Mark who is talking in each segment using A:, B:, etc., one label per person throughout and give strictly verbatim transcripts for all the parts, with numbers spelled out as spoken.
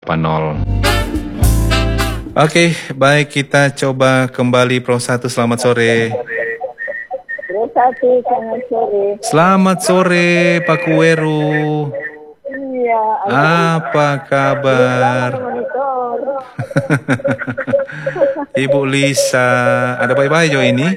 A: Utara Panol. Oke, baik, kita coba kembali Pro satu. Selamat sore.
B: Pro satu, selamat sore.
A: Selamat sore Pak Kuweru.
B: Iya.
A: Apa kabar? Ibu Lisa, ada baik-baik jo ini?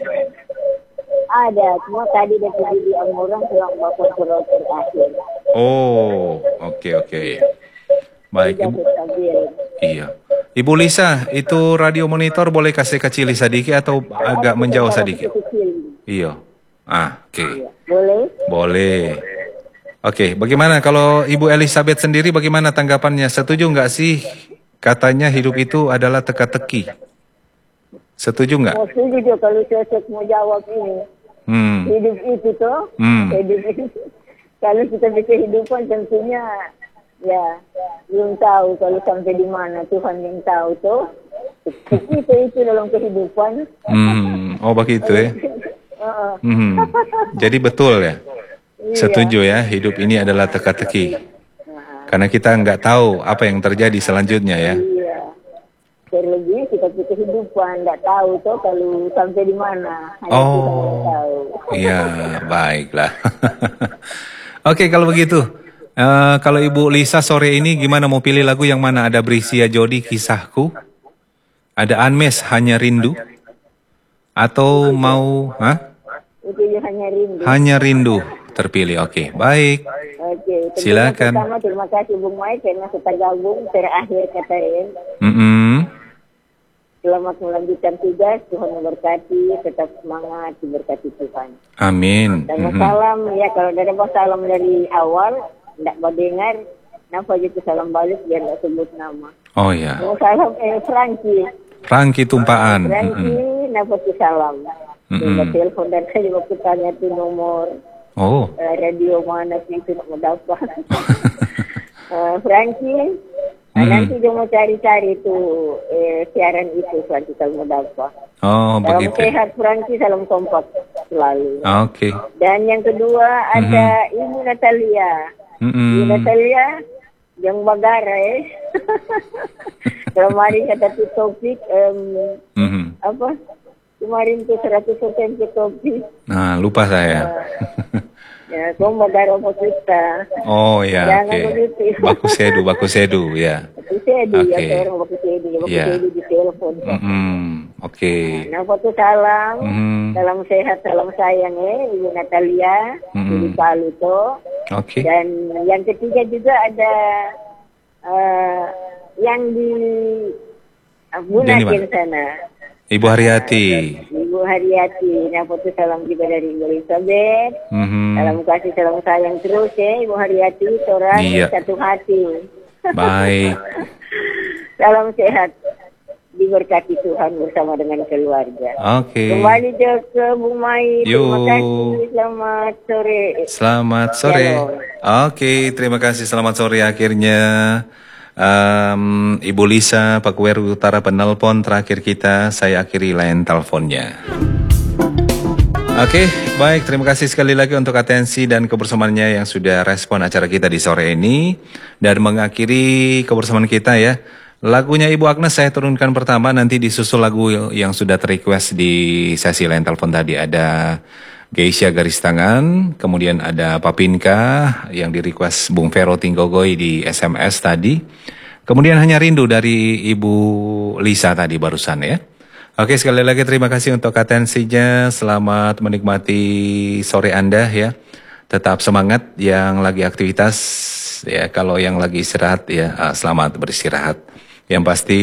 B: Ada, cuma tadi dari di orang pulang bapak pulau terakhir.
A: Oh, oke okay, oke. Okay. Baik Ibu. Iya. Ibu Lisa, itu radio monitor boleh kasih kecil sedikit atau agak menjauh sedikit? Iya. Ah, oke. Okay.
B: Boleh?
A: Boleh. Oke, okay, bagaimana kalau Ibu Elizabeth sendiri bagaimana tanggapannya? Setuju nggak sih katanya hidup itu adalah teka-teki? Setuju nggak?
B: Oh, setuju kalau cocok mau jawab ini.
A: Hmm.
B: Hidup itu tuh, hmm. hidup itu. Kalau kita bikin kehidupan tentunya ya belum tahu kalau sampai di mana, Tuhan yang tahu tuh. Itu itu dalam kehidupan.
A: Hmm. Oh begitu ya.
B: uh-uh.
A: hmm. Jadi betul ya. Setuju ya, hidup ini adalah teka-teki. Karena kita nggak tahu apa yang terjadi selanjutnya ya.
B: Iya. Terlebih kita pikir kehidupan nggak tahu tuh kalau sampai di mana. Hanya
A: oh,
B: kita yang tahu.
A: Iya, baiklah. Oke, kalau begitu, uh, kalau Ibu Lisa sore ini gimana mau pilih lagu yang mana? Ada Brisia Jodi, Kisahku, ada Anmes, Hanya Rindu, atau mau, hah?
B: Itu hanya rindu.
A: Hanya Rindu terpilih. Oke, baik.
B: Oke,
A: silakan.
B: Pertama terima kasih Bung Mai karena sudah gabung terakhir katarin.
A: Mm -hmm.
B: Selamat melanjutkan tugas, Tuhan memberkati, tetap semangat, diberkati Tuhan.
A: Amin.
B: Dan
A: mm-hmm.
B: salam, ya kalau ada salam dari awal, tidak mau dengar, kenapa gitu salam balik biar tidak sebut nama.
A: Oh ya.
B: Salam eh Franky.
A: Franky Tumpaan.
B: Franky, mm-hmm. kenapa sih salam? Mm-hmm. telepon dan saya juga tanya tuh nomor.
A: Oh.
B: Uh, radio mana sih itu mau dapat. uh, Franky. Nah, hmm. nanti dia mau cari-cari tuh eh, siaran itu Franky kalau mau dapat.
A: Oh,
B: salam
A: begitu.
B: Salam sehat Franky, salam kompak selalu.
A: Oke. Okay.
B: Dan yang kedua ada mm-hmm. Ibu Natalia. Mm-hmm. Ibu Natalia yang bagara eh. Kemarin kata tuh topik um, mm-hmm. apa? Kemarin tuh seratus persen ke topik.
A: Nah, lupa saya.
B: Uh, Ya, kau bagara mau kita.
A: Oh ya,
B: jangan
A: okay.
B: begitu.
A: Baku sedu, baku sedu, ya.
B: Baku sedu,
A: okay.
B: ya orang baku sedu, baku
A: yeah.
B: sedu di telepon.
A: Mm-hmm. Oke. Okay.
B: Nah, foto salam, mm-hmm. salam sehat, salam sayang ya, Ibu Natalia, mm-hmm. di Palu tuh.
A: Oke. Okay.
B: Dan yang ketiga juga ada uh, yang di Bunaken sana.
A: Ibu Haryati.
B: Ibu Haryati, nah foto salam juga dari Ibu Elizabeth. Mm-hmm. Salam kasih, salam sayang terus ya Ibu Haryati, orang iya. satu hati.
A: Baik.
B: Salam sehat, diberkati Tuhan bersama dengan keluarga.
A: Oke. Okay.
B: Kembali ke Bung Mai. Terima kasih. Selamat sore.
A: Selamat sore. Oke, okay, terima kasih. Selamat sore akhirnya. Um, Ibu Lisa, Pak Kuweru Utara penelpon terakhir kita, saya akhiri layan teleponnya. Oke, okay, baik, terima kasih sekali lagi untuk atensi dan kebersamaannya yang sudah respon acara kita di sore ini. Dan mengakhiri kebersamaan kita ya, lagunya Ibu Agnes saya turunkan pertama, nanti disusul lagu yang sudah terrequest di sesi layan telepon tadi. Ada Geisha Garis Tangan, kemudian ada Papinka yang di request Bung Vero Tinggogoy di S M S tadi. Kemudian Hanya Rindu dari Ibu Lisa tadi barusan ya. Oke, sekali lagi terima kasih untuk atensinya. Selamat menikmati sore Anda ya. Tetap semangat yang lagi aktivitas ya. Kalau yang lagi istirahat ya, selamat beristirahat. Yang pasti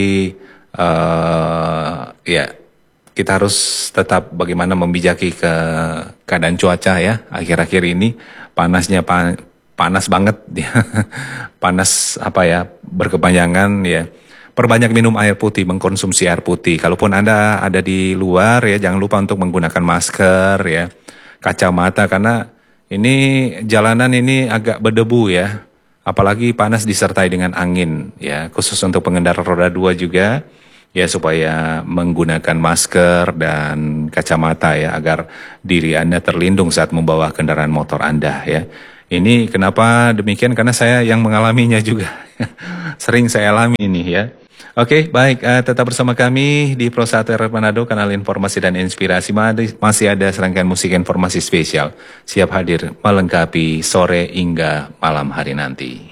A: uh, ya kita harus tetap bagaimana membijaki ke keadaan cuaca ya. Akhir-akhir ini panasnya pa, panas banget ya. Panas apa ya, berkepanjangan ya. Perbanyak minum air putih, mengkonsumsi air putih. Kalaupun Anda ada di luar ya, jangan lupa untuk menggunakan masker ya. Kacamata karena ini jalanan ini agak berdebu ya. Apalagi panas disertai dengan angin ya. Khusus untuk pengendara roda dua juga. Ya supaya menggunakan masker dan kacamata ya agar diri Anda terlindung saat membawa kendaraan motor Anda ya. Ini kenapa demikian? Karena saya yang mengalaminya juga. Sering saya alami ini ya. Oke, baik. Uh, tetap bersama kami di Pro satu R Manado, kanal informasi dan inspirasi. Masih ada serangkaian musik informasi spesial. Siap hadir melengkapi sore hingga malam hari nanti.